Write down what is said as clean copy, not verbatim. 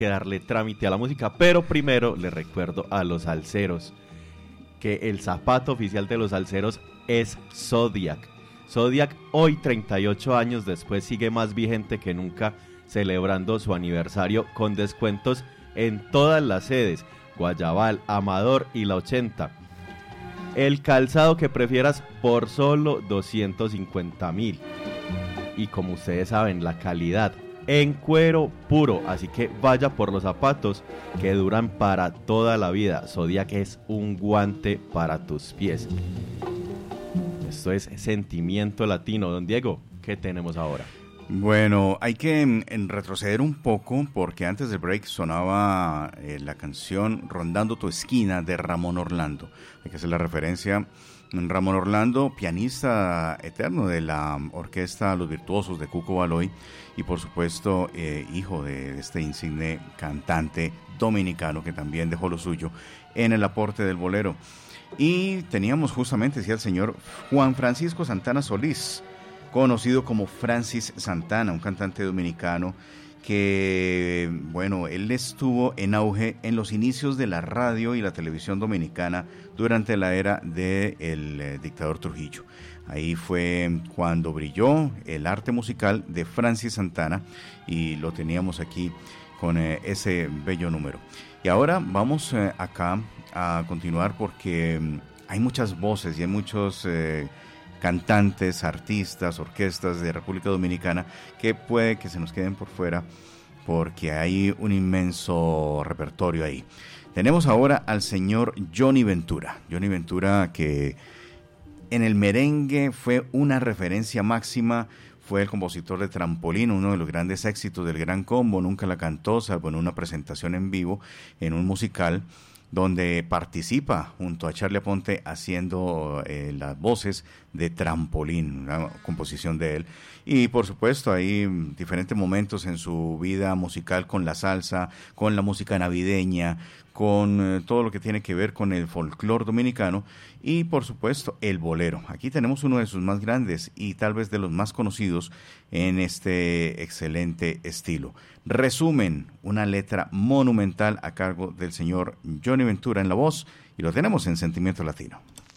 que darle trámite a la música, pero primero le recuerdo a los salseros que el zapato oficial de los salseros es Zodiac. Zodiac hoy, 38 años después, sigue más vigente que nunca, celebrando su aniversario con descuentos en todas las sedes, Guayabal, Amador y la 80. El calzado que prefieras por solo 250,000. Y como ustedes saben, la calidad en cuero puro, así que vaya por los zapatos que duran para toda la vida. Zodiac es un guante para tus pies. Esto es sentimiento latino. Don Diego, ¿qué tenemos ahora? Bueno, hay que retroceder un poco porque antes del break sonaba la canción Rondando tu esquina de Ramón Orlando. Hay que hacer la referencia. Ramón Orlando, pianista eterno de la orquesta Los Virtuosos de Cuco Baloy y por supuesto hijo de este insigne cantante dominicano que también dejó lo suyo en el aporte del bolero. Y teníamos justamente, decía el señor Juan Francisco Santana Solís, conocido como Francis Santana, un cantante dominicano que, bueno, él estuvo en auge en los inicios de la radio y la televisión dominicana durante la era del dictador Trujillo. Ahí fue cuando brilló el arte musical de Francis Santana y lo teníamos aquí con ese bello número. Y ahora vamos acá a continuar porque hay muchas voces y hay muchos cantantes, artistas, orquestas de República Dominicana que puede que se nos queden por fuera porque hay un inmenso repertorio ahí. Tenemos ahora al señor Johnny Ventura. Johnny Ventura, que en el merengue fue una referencia máxima, fue el compositor de Trampolín, uno de los grandes éxitos del Gran Combo. Nunca la cantó, salvo en una presentación en vivo, en un musical, donde participa junto a Charlie Aponte haciendo las voces de Trampolín, una composición de él. Y por supuesto hay diferentes momentos en su vida musical con la salsa, con la música navideña, con todo lo que tiene que ver con el folclore dominicano y por supuesto el bolero. Aquí tenemos uno de sus más grandes y tal vez de los más conocidos en este excelente estilo. Resumen, una letra monumental a cargo del señor Johnny Ventura en la voz y lo tenemos en Sentimiento Latino.